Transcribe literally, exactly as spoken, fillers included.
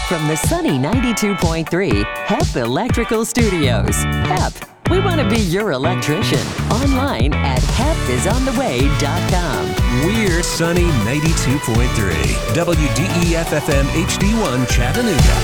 from the sunny ninety-two point three H E P Electrical Studios. H E P, we want to be your electrician. Online at hep is on the way dot com. We're sunny ninety-two point three W D E F F M H D one Chattanooga.